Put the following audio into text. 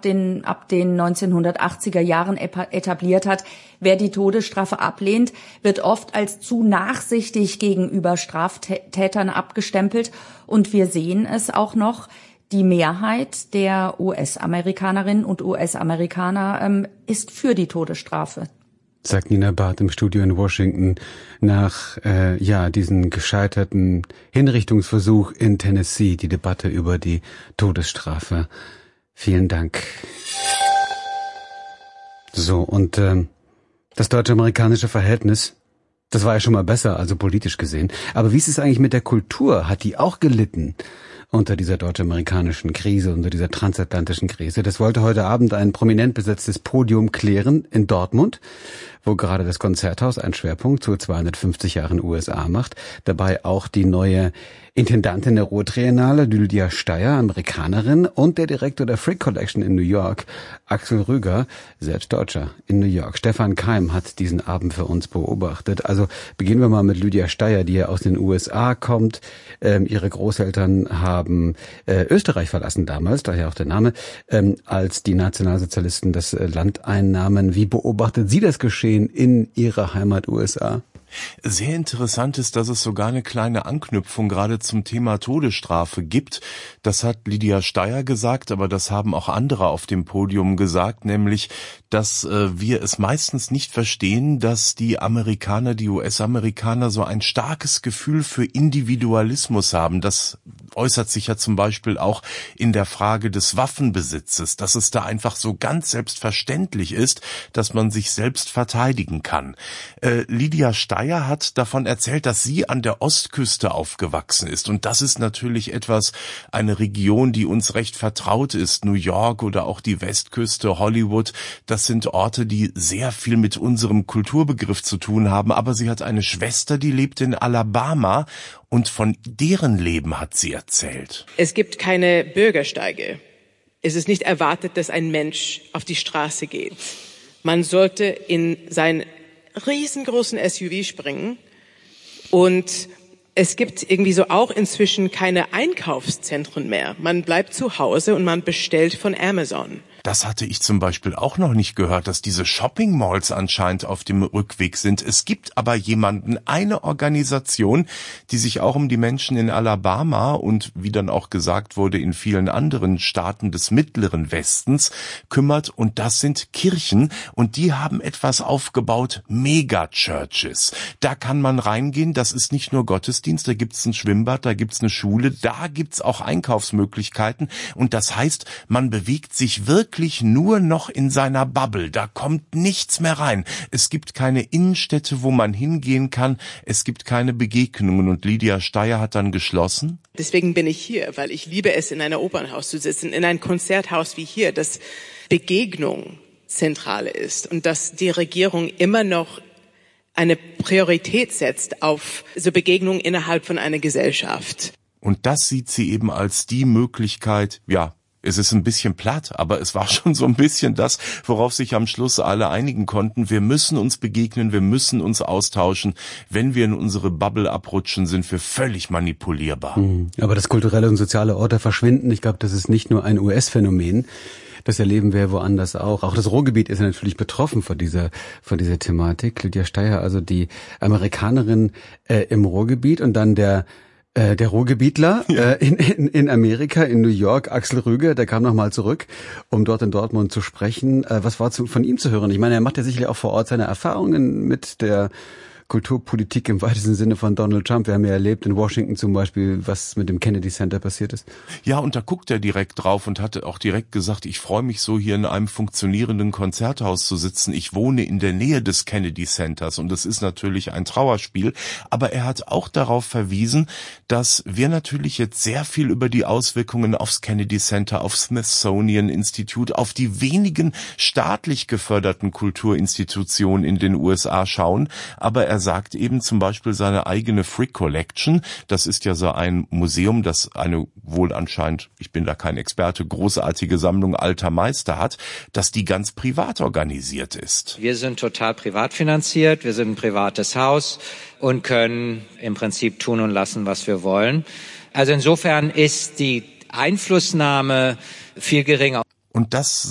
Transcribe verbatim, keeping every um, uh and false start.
den, ab den neunzehnhundertachtziger Jahren etabliert hat. Wer die Todesstrafe ablehnt, wird oft als zu nachsichtig gegenüber Straftätern abgestempelt. Und wir sehen es auch noch, die Mehrheit der U S-Amerikanerinnen und U S-Amerikaner ähm, ist für die Todesstrafe. Sagt Nina Barth im Studio in Washington nach äh, ja diesen gescheiterten Hinrichtungsversuch in Tennessee, die Debatte über die Todesstrafe. Vielen Dank. So, und ähm, das deutsch-amerikanische Verhältnis, das war ja schon mal besser, also politisch gesehen. Aber wie ist es eigentlich mit der Kultur? Hat die auch gelitten unter dieser deutsch-amerikanischen Krise, unter dieser transatlantischen Krise? Das wollte heute Abend ein prominent besetztes Podium klären in Dortmund, wo gerade das Konzerthaus einen Schwerpunkt zu zweihundertfünfzig Jahren U S A macht. Dabei auch die neue Intendantin der Ruhr-Triennale, Lydia Steyer, Amerikanerin, und der Direktor der Frick Collection in New York, Axel Rüger, selbst Deutscher in New York. Stefan Keim hat diesen Abend für uns beobachtet. Also beginnen wir mal mit Lydia Steyer, die ja aus den U S A kommt. Ähm, ihre Großeltern haben äh, Österreich verlassen damals, daher auch der Name, ähm, als die Nationalsozialisten das äh, Land einnahmen. Wie beobachtet sie das Geschehen in ihrer Heimat U S A? Sehr interessant ist, dass es sogar eine kleine Anknüpfung gerade zum Thema Todesstrafe gibt. Das hat Lydia Steyer gesagt, aber das haben auch andere auf dem Podium gesagt, nämlich, dass äh, wir es meistens nicht verstehen, dass die Amerikaner, die U S-Amerikaner so ein starkes Gefühl für Individualismus haben. Das äußert sich ja zum Beispiel auch in der Frage des Waffenbesitzes, dass es da einfach so ganz selbstverständlich ist, dass man sich selbst verteidigen kann. Äh, Lydia Steyer hat davon erzählt, dass sie an der Ostküste aufgewachsen ist. Und das ist natürlich etwas, eine Region, die uns recht vertraut ist. New York oder auch die Westküste, Hollywood, das sind Orte, die sehr viel mit unserem Kulturbegriff zu tun haben. Aber sie hat eine Schwester, die lebt in Alabama, und von deren Leben hat sie erzählt. Es gibt keine Bürgersteige. Es ist nicht erwartet, dass ein Mensch auf die Straße geht. Man sollte in sein riesengroßen S U V springen, und es gibt irgendwie so auch inzwischen keine Einkaufszentren mehr. Man bleibt zu Hause und man bestellt von Amazon. Das hatte ich zum Beispiel auch noch nicht gehört, dass diese Shopping-Malls anscheinend auf dem Rückweg sind. Es gibt aber jemanden, eine Organisation, die sich auch um die Menschen in Alabama und, wie dann auch gesagt wurde, in vielen anderen Staaten des Mittleren Westens kümmert. Und das sind Kirchen, und die haben etwas aufgebaut, Mega-Churches. Da kann man reingehen, das ist nicht nur Gottesdienst, da gibt's ein Schwimmbad, da gibt's eine Schule, da gibt's auch Einkaufsmöglichkeiten. Und das heißt, man bewegt sich wirklich nur noch in seiner Bubble. Da kommt nichts mehr rein. Es gibt keine Innenstädte, wo man hingehen kann. Es gibt keine Begegnungen. Und Lydia Steyer hat dann geschlossen: Deswegen bin ich hier, weil ich liebe es, in einer Opernhaus zu sitzen, in ein Konzerthaus wie hier, das Begegnung zentral ist und dass die Regierung immer noch eine Priorität setzt auf so Begegnungen innerhalb von einer Gesellschaft. Und das sieht sie eben als die Möglichkeit, ja, es ist ein bisschen platt, aber es war schon so ein bisschen das, worauf sich am Schluss alle einigen konnten. Wir müssen uns begegnen, wir müssen uns austauschen. Wenn wir in unsere Bubble abrutschen, sind wir völlig manipulierbar. Aber das kulturelle und soziale Orte verschwinden, ich glaube, das ist nicht nur ein U S-Phänomen. Das erleben wir woanders auch. Auch das Ruhrgebiet ist natürlich betroffen von dieser, von dieser Thematik. Lydia Steyer, also die Amerikanerin äh, im Ruhrgebiet, und dann der Äh, der Ruhrgebietler äh, in, in, in Amerika, in New York, Axel Rüger, der kam nochmal zurück, um dort in Dortmund zu sprechen. Äh, was war zu, von ihm zu hören? Ich meine, er macht ja sicherlich auch vor Ort seine Erfahrungen mit der Kulturpolitik im weitesten Sinne von Donald Trump. Wir haben ja erlebt in Washington zum Beispiel, was mit dem Kennedy Center passiert ist. Ja, und da guckt er direkt drauf und hatte auch direkt gesagt, ich freue mich so, hier in einem funktionierenden Konzerthaus zu sitzen. Ich wohne in der Nähe des Kennedy Centers, und das ist natürlich ein Trauerspiel. Aber er hat auch darauf verwiesen, dass wir natürlich jetzt sehr viel über die Auswirkungen aufs Kennedy Center, aufs Smithsonian Institute, auf die wenigen staatlich geförderten Kulturinstitutionen in den U S A schauen. Aber er sagt eben zum Beispiel seine eigene Frick Collection, das ist ja so ein Museum, das eine wohl anscheinend, ich bin da kein Experte, großartige Sammlung alter Meister hat, dass die ganz privat organisiert ist. Wir sind total privat finanziert, wir sind ein privates Haus und können im Prinzip tun und lassen, was wir wollen. Also insofern ist die Einflussnahme viel geringer. Und das